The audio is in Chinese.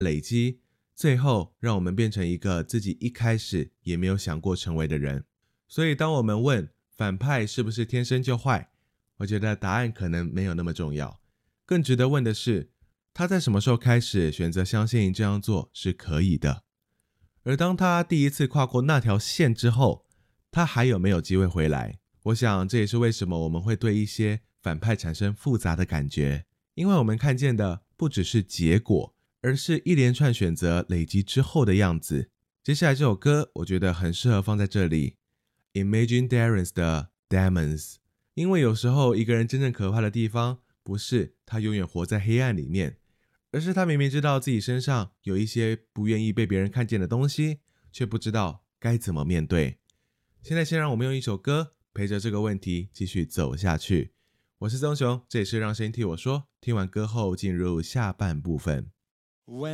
累积，最后让我们变成一个自己一开始也没有想过成为的人。所以当我们问反派是不是天生就坏，我觉得答案可能没有那么重要，更值得问的是他在什么时候开始选择相信这样做是可以的，而当他第一次跨过那条线之后，他还有没有机会回来？我想这也是为什么我们会对一些反派产生复杂的感觉，因为我们看见的不只是结果，而是一连串选择累积之后的样子。接下来这首歌我觉得很适合放在这里， Imagine Dragons 的 Demons。 因为有时候一个人真正可怕的地方不是他永远活在黑暗里面，而是他明明知道自己身上有一些不愿意被别人看见的东西，却不知道该怎么面对。现在先让我们用一首歌陪着这个问题继续走下去。我是宗雄，这也是让声音替我说，听完歌后进入下半部分。